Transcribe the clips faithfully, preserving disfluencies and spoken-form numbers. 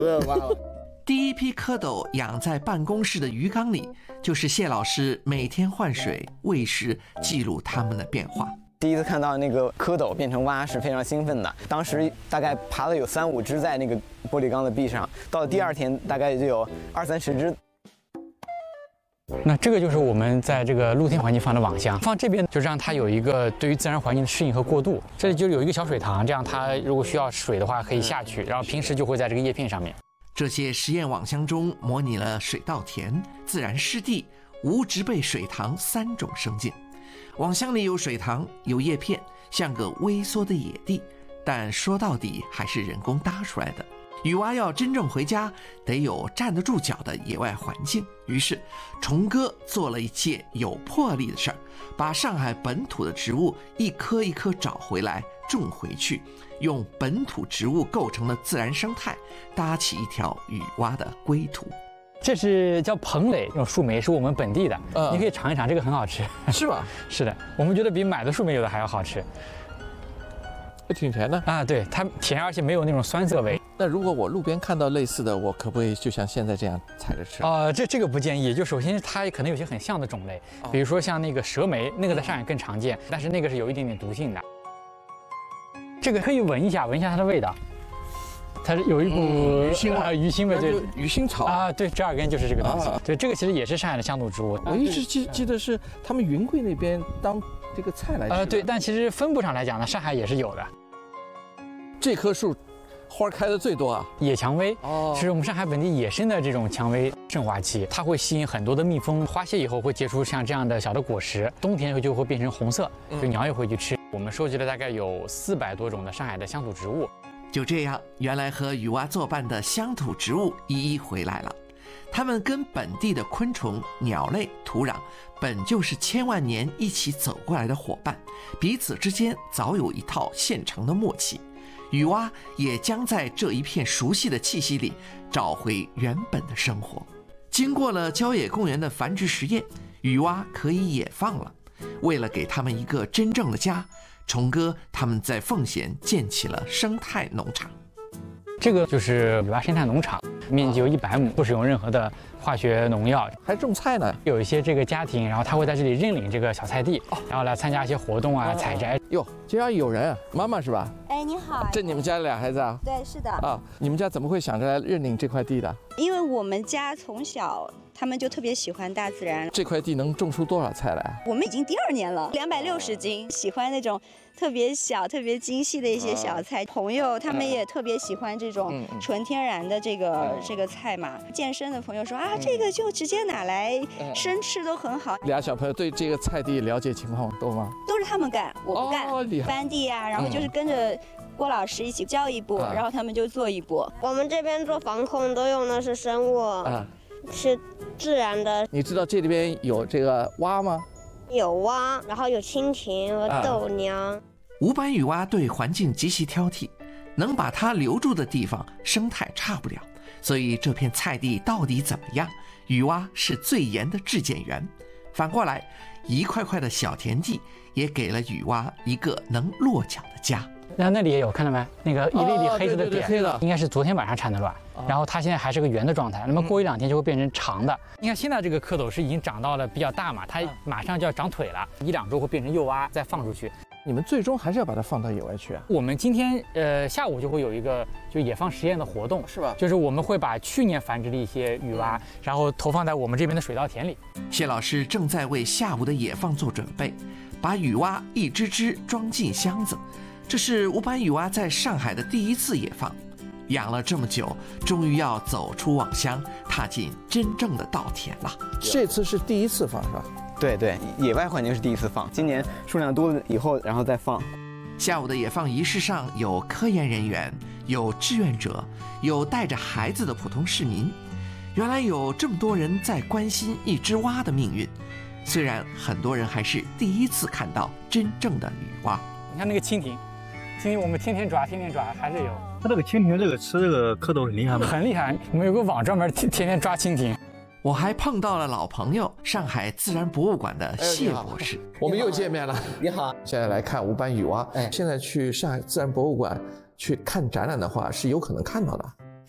挖了。 第一批蝌蚪养在办公室的鱼缸里，就是谢老师每天换水、喂食，记录它们的变化。 第一次看到那个蝌蚪变成蛙是非常兴奋的，当时大概爬了有三五只在那个玻璃缸的壁上，到了第二天大概就有二三十只。 那这个就是我们在这个露天环境放的网箱，放这边就让它有一个对于自然环境的适应和过渡。这里就有一个小水塘，这样它如果需要水的话可以下去，然后平时就会在这个叶片上面。 这些实验网箱中模拟了水稻田、自然湿地、无植被水塘三种生境。网箱里有水塘，有叶片，像个微缩的野地，但说到底还是人工搭出来的。雨蛙要真正回家，得有站得住脚的野外环境。于是，虫哥做了一件有魄力的事儿，把上海本土的植物一棵一棵找回来，种回去，用本土植物构成的自然生态，搭起一条雨蛙的归途。 这是叫蓬蕾，这种树莓是我们本地的， 嗯、 你可以尝一尝，这个很好吃。 是吧？ 是的，我们觉得比买的树莓有的还要好吃。 挺甜的啊，对，它甜，而且没有那种酸涩味。 那如果我路边看到类似的，我可不可以就像现在这样采着吃？ 呃，这这个不建议。就首先它可能有些很像的种类，比如说像那个蛇莓，那个在上海更常见，但是那个是有一点点毒性的。这个可以闻一下，闻一下它的味道，它是有一股、 嗯、鱼腥味、 呃，鱼腥味，对， 鱼腥草啊，对，折耳根就是这个东西。啊、对，这个其实也是上海的乡土植物。 我一直记记得是他们云贵那边当这个菜来吃。 呃，对，但其实分布上来讲呢，上海也是有的。 这棵树花开的最多啊， 野蔷薇哦， 是我们上海本地野生的这种蔷薇盛花期，它会吸引很多的蜜蜂，花谢以后会结出像这样的小的果实，冬天就会变成红色，就鸟也会去吃。嗯、我们收集了大概有四百多种的上海的乡土植物。 就这样，原来和雨蛙作伴的乡土植物一一回来了。它们跟本地的昆虫、鸟类、土壤本就是千万年一起走过来的伙伴，彼此之间早有一套现成的默契。雨蛙也将在这一片熟悉的气息里找回原本的生活。经过了郊野公园的繁殖实验，雨蛙可以野放了。为了给他们一个真正的家，虫哥他们在奉贤建起了生态农场。 这个就是雨蛙生态农场，面积有一百亩，不使用任何的化学农药， 还种菜呢。 有一些这个家庭，然后他会在这里认领这个小菜地，然后来参加一些活动啊、采摘。 哟，这家有人，妈妈是吧？ 哎，你好。 这你们家俩孩子啊？ 对，是的。 啊，你们家怎么会想着来认领这块地的？ 因为我们家从小他们就特别喜欢大自然。 这块地能种出多少菜来？ 我们已经第二年了，两百六十斤。喜欢那种特别小、特别精细的一些小菜。朋友他们也特别喜欢这种纯天然的这个这个菜嘛。健身的朋友说啊，这个就直接拿来生吃都很好。 俩小朋友对这个菜地了解情况多吗？ 都是他们干，我不干。 哦，厉害。 翻地啊，然后就是跟着郭老师一起教一步，然后他们就做一步。 我们这边做防控都用的是生物，啊、是自然的。 你知道这里边有这个蛙吗？ 有蛙，然后有蜻蜓和豆娘。啊、 无斑雨蛙对环境极其挑剔，能把它留住的地方生态差不了，所以这片菜地到底怎么样，雨蛙是最严的质检员。反过来，一块块的小田地也给了雨蛙一个能落脚的家。 然后那里也有，看到没？那个一粒粒黑色的点， 哦、对对对， 应该是昨天晚上产的卵，哦、然后它现在还是个圆的状态，那么过一两天就会变成长的。你看现在这个蝌蚪是已经长到了比较大嘛，它马上就要长腿了，一两周会变成幼蛙，再放出去。 你们最终还是要把它放到野外去啊？ 我们今天呃下午就会有一个就野放实验的活动， 是吧？ 就是我们会把去年繁殖的一些雨蛙，然后投放在我们这边的水稻田里。 谢老师正在为下午的野放做准备，把雨蛙一只只装进箱子。这是无斑雨蛙在上海的第一次野放，养了这么久，终于要走出网箱，踏进真正的稻田了。 这次是第一次放是吧？ 对对，野外环境是第一次放，今年数量多了以后，然后再放。 下午的野放仪式上有科研人员，有志愿者，有带着孩子的普通市民。原来有这么多人在关心一只蛙的命运，虽然很多人还是第一次看到真正的雨蛙。 你看那个蜻蜓，蜻蜓我们天天抓，天天抓，还是有。 它这个蜻蜓这个吃这个蝌蚪很厉害吗？ 很厉害，我们有个网专门天天天抓蜻蜓。 我还碰到了老朋友，上海自然博物馆的谢博士。 哎、我们又见面了。 你好， 现在来看无斑雨蛙。 哎， 现在去上海自然博物馆去看展览的话，是有可能看到的。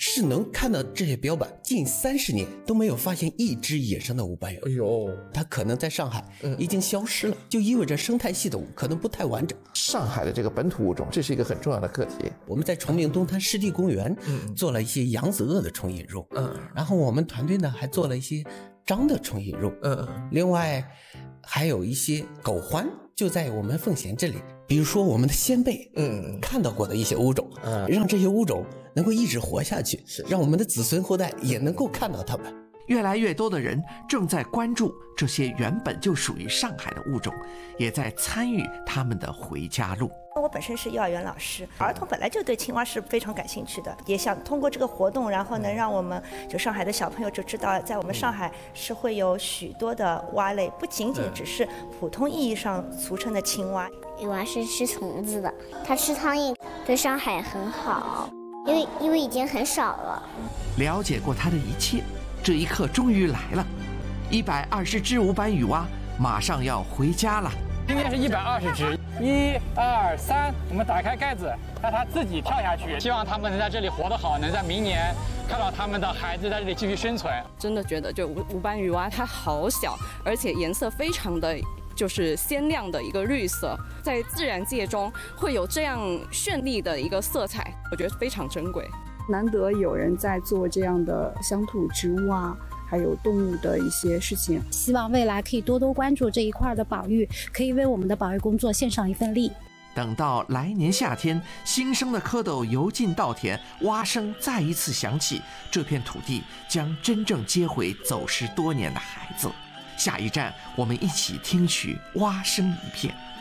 是能看到这些标本，近三十年都没有发现一只野生的无斑鱼。 哎呦， 它可能在上海已经消失了，嗯、就意味着生态系统可能不太完整。 上海的这个本土物种，这是一个很重要的课题。 我们在崇明东滩湿地公园，嗯，做了一些扬子鳄的虫引入，嗯，然后我们团队呢还做了一些章的虫引入，嗯，另外还有一些狗獾。就在我们奉贤这里，比如说我们的先辈，嗯，看到过的一些物种，嗯，让这些物种能够一直活下去，让我们的子孙后代也能够看到它们。 越来越多的人正在关注这些原本就属于上海的物种，也在参与他们的回家路。 我本身是幼儿园老师，儿童本来就对青蛙是非常感兴趣的，也想通过这个活动，然后能让我们就上海的小朋友就知道，在我们上海是会有许多的蛙类，不仅仅只是普通意义上俗称的青蛙。 鱼蛙是吃虫子的，它吃苍蝇，对上海很好，因为因为已经很少了。 了解过它的一切，这一刻终于来了，一百二十只无斑鱼蛙马上要回家了。 今天是一百二十只，一二三，我们打开盖子，让它自己跳下去。希望它们能在这里活得好，能在明年看到他们的孩子在这里继续生存。 真的觉得就无无斑鱼蛙它好小，而且颜色非常的就是鲜亮的一个绿色，在自然界中会有这样绚丽的一个色彩，我觉得非常珍贵。 难得有人在做这样的乡土植物啊。还有动物的一些事情， 希望未来可以多多关注这一块的保育，可以为我们的保育工作献上一份力。 等到来年夏天，新生的蝌蚪游进稻田，蛙声再一次响起，这片土地将真正接回走失多年的孩子。下一站，我们一起听取蛙声一片。